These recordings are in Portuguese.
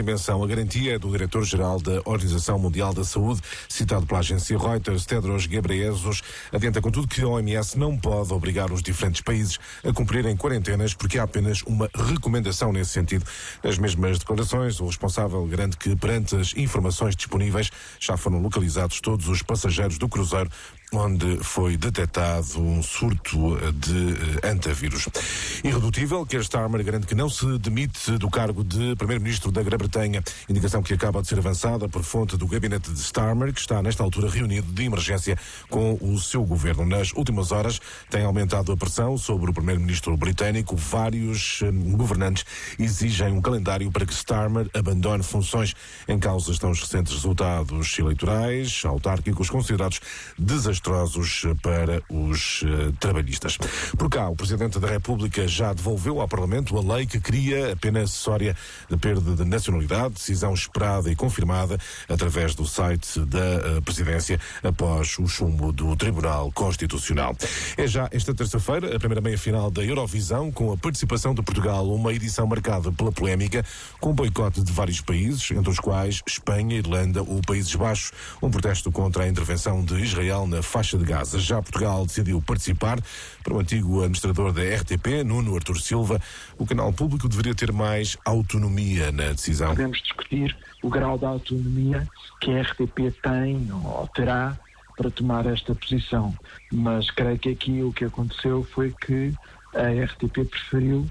Menção a garantia do diretor-geral da Organização Mundial da Saúde, citado pela agência Reuters, Tedros Ghebreyesus, adianta contudo que a OMS não pode obrigar os diferentes países a cumprirem quarentenas porque há apenas uma recomendação nesse sentido. Nas mesmas declarações, o responsável garante que, perante as informações disponíveis, já foram localizados todos os passageiros do cruzeiro onde foi detectado um surto de antavírus. Irredutível, Keir Starmer garante que não se demite do cargo de primeiro-ministro da Grã-Bretanha, indicação que acaba de ser avançada por fonte do gabinete de Starmer, que está nesta altura reunido de emergência com o seu governo. Nas últimas horas tem aumentado a pressão sobre o primeiro-ministro britânico. Vários governantes exigem um calendário para que Starmer abandone funções. Em causa estão os recentes resultados eleitorais autárquicos considerados desastrosos para os trabalhistas. Por cá, o Presidente da República já devolveu ao Parlamento a lei que cria a pena acessória de perda de nacionalidade, decisão esperada e confirmada através do site da Presidência após o chumbo do Tribunal Constitucional. É já esta terça-feira a primeira meia-final da Eurovisão, com a participação de Portugal, uma edição marcada pela polémica, com boicote de vários países, entre os quais Espanha, Irlanda ou Países Baixos, um protesto contra a intervenção de Israel na faixa de Gaza. Já Portugal decidiu participar. Para o antigo administrador da RTP, Nuno Artur Silva, o canal público deveria ter mais autonomia na decisão. Podemos discutir o grau de autonomia que a RTP tem ou terá para tomar esta posição, mas creio que aqui o que aconteceu foi que a RTP preferiu,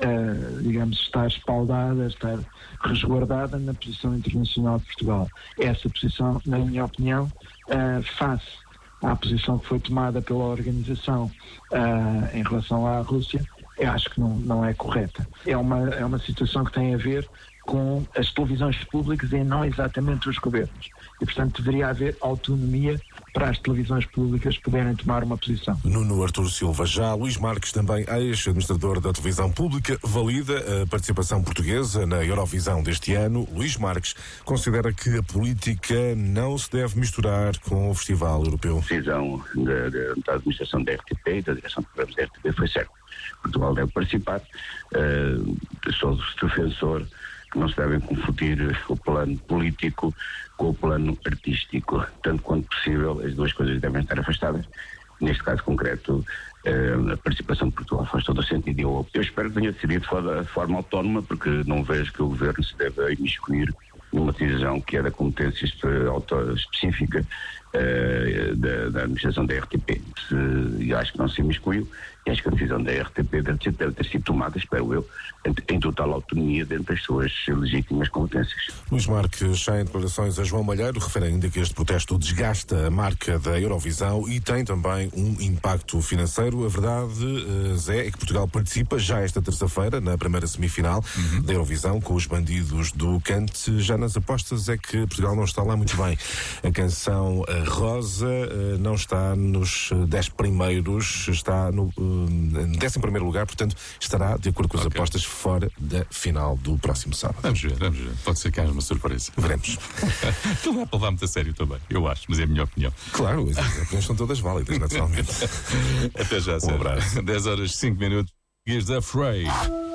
estar espaldada, estar resguardada na posição internacional de Portugal. Essa posição, na minha opinião, face à posição que foi tomada pela organização em relação à Rússia, eu acho que não é correta. É uma situação que tem a ver com as televisões públicas e não exatamente os governos. E, portanto, deveria haver autonomia para as televisões públicas poderem tomar uma posição. Nuno Artur Silva. Já Luís Marques, também ex-administrador da televisão pública, valida a participação portuguesa na Eurovisão deste ano. Luís Marques considera que a política não se deve misturar com o Festival Europeu. A decisão da administração da RTP e da direção de programas da RTP foi certa. Portugal deve participar. Sou defensor que não se devem confundir o plano político com o plano artístico. Tanto quanto possível, as duas coisas devem estar afastadas. Neste caso concreto, a participação de Portugal faz todo o sentido. Eu espero que tenha decidido de forma autónoma, porque não vejo que o Governo se deve imiscuir numa decisão que é da competência específica da administração da RTP. Eu acho que não se imiscuiu, e acho que a decisão da RTP deve ter sido tomada, espero eu, em total autonomia dentro das suas legítimas competências. Luís Marques, já em declarações a João Malheiro, refere ainda que este protesto desgasta a marca da Eurovisão e tem também um impacto financeiro. A verdade, Zé, é que Portugal participa já esta terça-feira na primeira semifinal da Eurovisão com os Bandidos do Cante. Já nas apostas é que Portugal não está lá muito bem. A canção Rosa não está nos 10 primeiros, está no 11º lugar, portanto estará, de acordo com as apostas, fora da final do próximo sábado. Vamos ver. Pode ser que haja uma surpresa. Veremos. Aquilo não é para levar muito a sério também, eu acho, mas é a minha opinião. Claro, as opiniões são todas válidas, naturalmente. Até já, Um abraço. 10 horas 5 minutos. Here's the Afraid.